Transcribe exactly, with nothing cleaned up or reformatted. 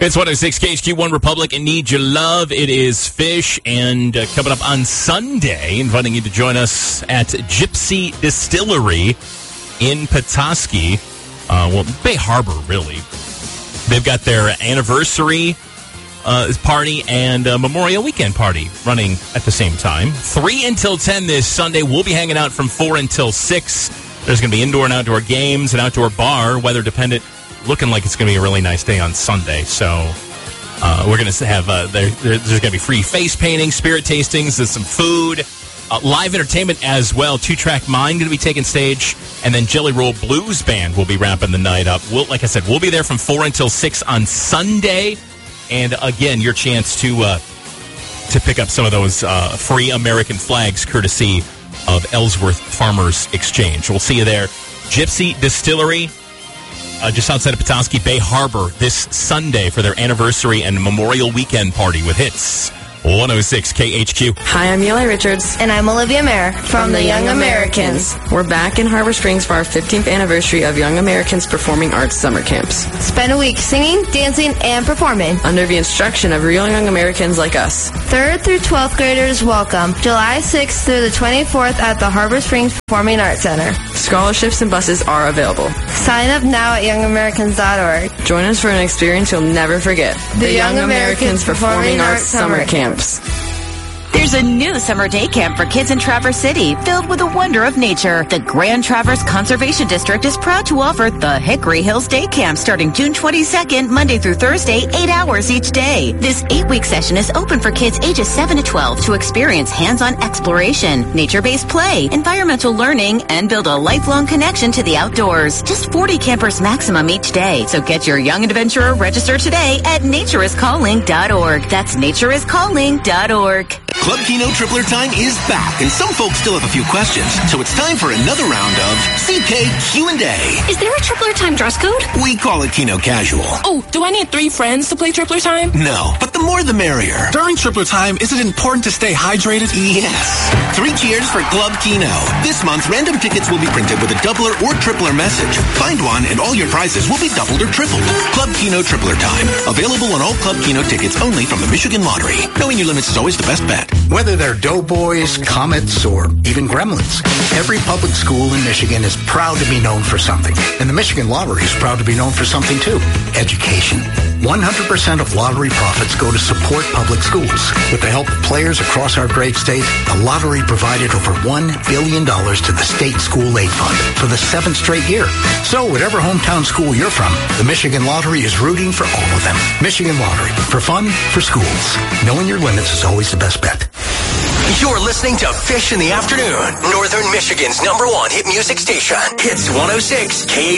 It's one oh six K H Q one Republic and Need Your Love. It is Fish, and uh, coming up on Sunday, inviting you to join us at Gypsy Distillery in Petoskey. Uh, well, Bay Harbor, really. They've got their anniversary uh, party and uh, Memorial Weekend party running at the same time. three until ten this Sunday. We'll be hanging out from four until six. There's going to be indoor and outdoor games, an outdoor bar, weather dependent. Looking like it's going to be a really nice day on Sunday. So uh, we're going to have, uh, there, there's going to be free face painting, spirit tastings, there's some food, uh, live entertainment as well. Two-Track Mind going to be taking stage, and then Jelly Roll Blues Band will be wrapping the night up. We'll, like I said, we'll be there from four until six on Sunday. And again, your chance to uh, to pick up some of those uh, free American flags courtesy of Ellsworth Farmers Exchange. We'll see you there. Gypsy Distillery, uh, just outside of Petoskey, Bay Harbor, this Sunday for their anniversary and Memorial Weekend party with hits. one oh six K H Q. Hi, I'm Eli Richards. And I'm Olivia Mayer from, from the, the Young, Young Americans. Americans. We're back in Harbor Springs for our fifteenth anniversary of Young Americans Performing Arts Summer Camps. Spend a week singing, dancing, and performing under the instruction of real young Americans like us. Third through twelfth graders welcome. July sixth through the twenty-fourth at the Harbor Springs Performing Arts Center. Scholarships and buses are available. Sign up now at young americans dot org. Join us for an experience you'll never forget. The, the Young, Young Americans, Americans Performing, Performing Arts Summer, Summer Camps. There's a new summer day camp for kids in Traverse City, filled with the wonder of nature. The Grand Traverse Conservation District is proud to offer the Hickory Hills Day Camp starting June twenty-second, Monday through Thursday, eight hours each day. This eight-week session is open for kids ages seven to twelve to experience hands-on exploration, nature-based play, environmental learning, and build a lifelong connection to the outdoors. Just forty campers maximum each day. So get your young adventurer registered today at nature is calling dot org. That's nature is calling dot org. Club Kino Tripler Time is back, and some folks still have a few questions. So it's time for another round of C K Q and A. Is there a Tripler Time dress code? We call it Kino Casual. Oh, do I need three friends to play Tripler Time? No, but the more the merrier. During Tripler Time, is it important to stay hydrated? Yes. Three cheers for Club Kino. This month, random tickets will be printed with a doubler or tripler message. Find one, and all your prizes will be doubled or tripled. Club Kino Tripler Time. Available on all Club Kino tickets only from the Michigan Lottery. Knowing your limits is always the best bet. Whether they're Doughboys, Comets, or even Gremlins, every public school in Michigan is proud to be known for something. And the Michigan Lottery is proud to be known for something too. Education. one hundred percent of lottery profits go to support public schools. With the help of players across our great state, the lottery provided over one billion dollars to the state school aid fund for the seventh straight year. So whatever hometown school you're from, the Michigan Lottery is rooting for all of them. Michigan Lottery. For fun, for schools. Knowing your limits is always the best bet. You're listening to Fish in the Afternoon, Northern Michigan's number one hit music station. Hits one oh six K